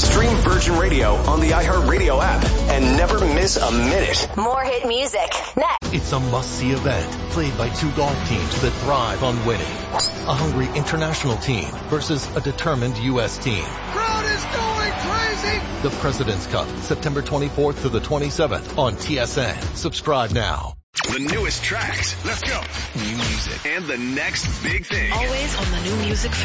Stream Virgin Radio on the iHeartRadio app and never miss a minute. More hit music next. It's a must-see event played by two golf teams that thrive on winning. A hungry international team versus a determined U.S. team. Crowd is going crazy! The President's Cup, September 24th to the 27th on TSN. Subscribe now. The newest tracks. Let's go. New music. And the next big thing. Always on the new music